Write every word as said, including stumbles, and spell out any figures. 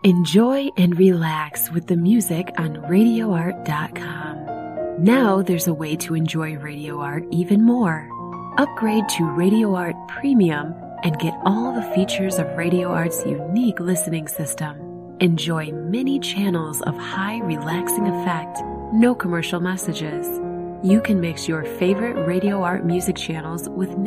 Enjoy and relax with the music on radio art dot com. Now there's a way to enjoy Radio Art even more. Upgrade to Radio Art Premium and get all the features of Radio Art's unique listening system. Enjoy many channels of high relaxing effect, no commercial messages. You can mix your favorite Radio Art music channels with